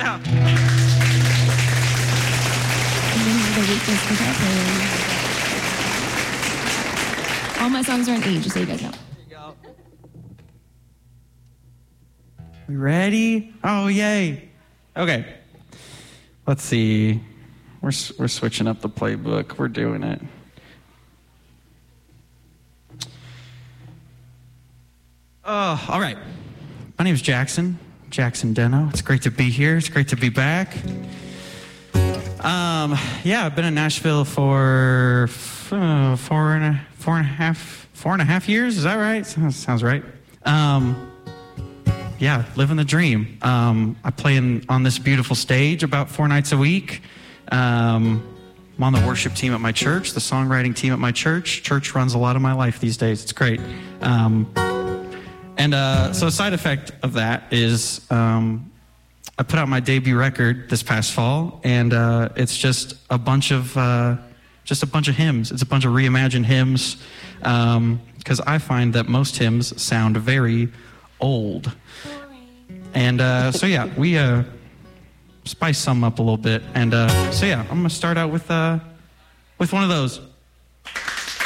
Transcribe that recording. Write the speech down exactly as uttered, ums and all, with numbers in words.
Yeah. All my songs are in E, just so you guys know. There you go. We ready? Oh, yay. Okay. Let's see. We're we're switching up the playbook. We're doing it. Oh, all right. My name is Jackson. Jackson Deno. It's great to be here. It's great to be back. Um, yeah, I've been in Nashville for uh, four and a four and a half four and a half years. Is that right? Sounds, sounds right. Um, yeah, living the dream. Um, I play in, on this beautiful stage about four nights a week. Um, I'm on the worship team at my church, the songwriting team at my church. Church runs a lot of my life these days. It's great. Um, and uh, so a side effect of that is um, I put out my debut record this past fall, and uh, it's just a bunch of uh, just a bunch of hymns. It's a bunch of reimagined hymns, because um, I find that most hymns sound very old. And uh, so yeah, we uh, spice some up a little bit. And uh, so yeah, I'm gonna start out with uh, with one of those.